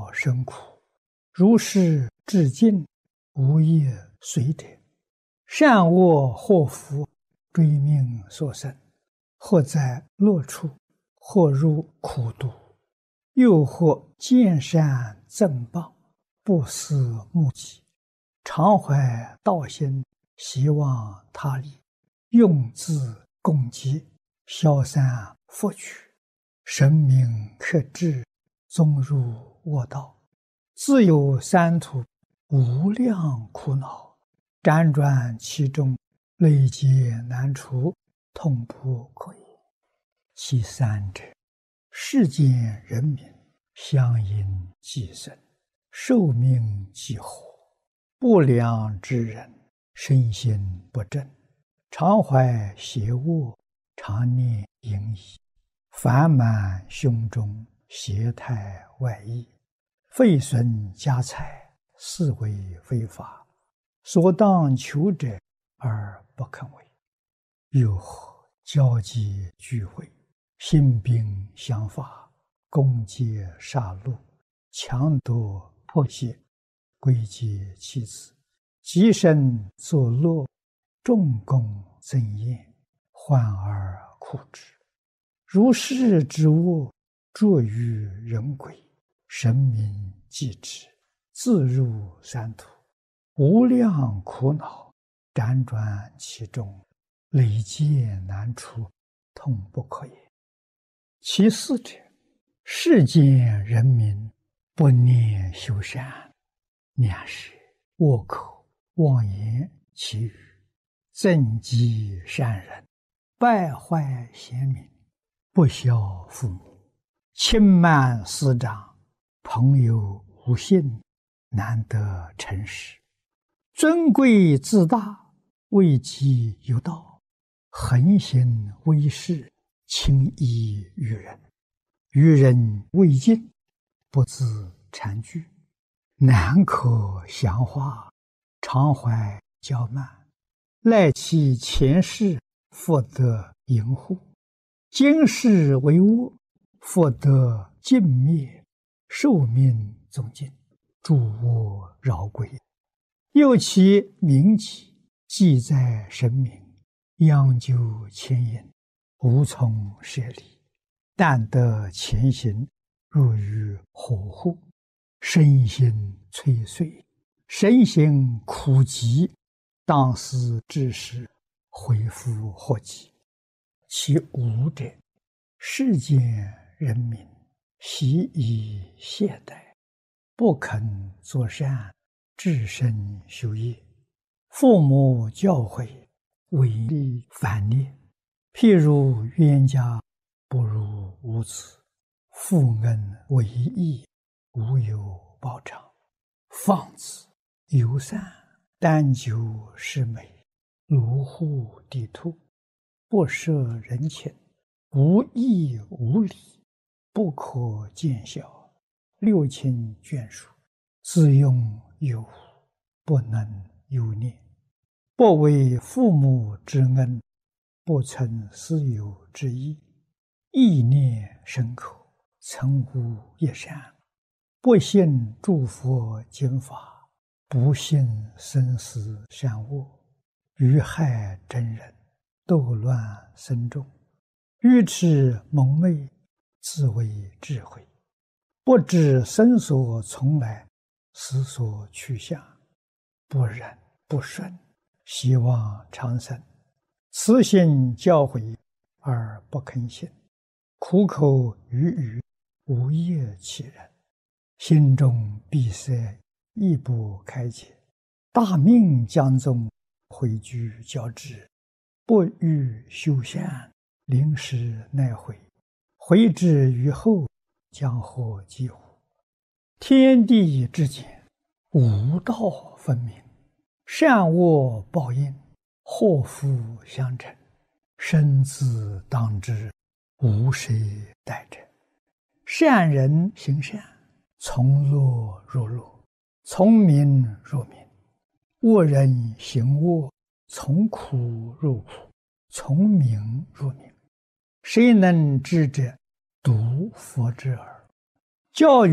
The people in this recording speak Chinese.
我生苦，如是至尽，无业随者。善恶祸福，追命所生，或在乐处，或入苦毒，又或见善赠报，不思目己，常怀道心，希望他利，用自共济，消散福取，神明克制，踪入恶道，自有三途，无量苦恼，辗转其中，累劫难除，痛不可言。其三者，世间人民相因寄生，寿命既活，不良之人，身心不正，常怀邪恶，常念淫逸，烦满胸中，邪态外溢，废损家财，是为非法，所当求者而不肯为。又或交际聚会，兴兵相伐，攻劫杀戮，强夺迫胁，归结妻子，极身作乐，众功增宴，患而苦之。如是之恶，著于人鬼，神明继之，自入三途，无量苦恼，辗转其中，累劫难除，痛不可言。其四者，世间人民不念修善，两舌恶口妄言绮语，憎嫉善人，败坏贤明，不孝父母，轻慢师长，朋友无信，难得诚实，尊贵自大，位极有道，横行威势，轻易于人，于人未尽，不自惭惧，难可详化，常怀骄慢，赖其前世，复得淫护，今世为恶，复得尽灭，寿命终尽，诸恶饶归。又其名己，记在神明，央究牵引，无从舍离，但得前行，入于火户，身心摧碎，身心苦极，当思至时，恢复祸及。其五者，世间人民习以懈怠，不肯作善，至身修业，父母教诲，违逆反逆，譬如冤家不如无子，负恩为义，无有报偿，放肆游散，单求是美，卢户地兔，不摄人情，无义无礼，不可见效，六亲眷属，自用有无，不能有念，不为父母之恩，不存私有之意，意念深刻，曾无一善，不信诸佛经法，不信生死善恶，于害真人，斗乱僧众，愚痴蒙昧，自为智慧，不知生所从来，死所去向，不忍不顺，希望长生，慈心教诲而不肯信，苦口语语，无业其人，心中闭塞，亦不开解，大命将终，毁居交织，不欲修善，临时奈悔，悔之于后，将获几乎？天地之间，无道分明，善恶报应，祸福相承，生自当之，无谁代者。善人行善，从乐入乐，从名入名；恶人行恶，从苦入苦，从名入名。谁能知者？独佛之耳。教育